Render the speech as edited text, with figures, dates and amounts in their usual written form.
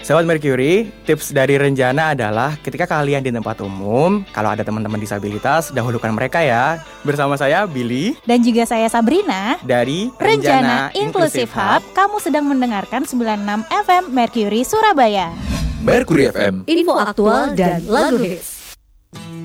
Sobat Mercury, tips dari Renjana adalah ketika kalian di tempat umum, kalau ada teman-teman disabilitas, dahulukan mereka ya. Bersama saya, Billy. Dan juga saya, Sabrina. Dari Renjana Inclusive Hub, kamu sedang mendengarkan 96 FM Mercury Surabaya. Mercury FM, info aktual dan lagu hits.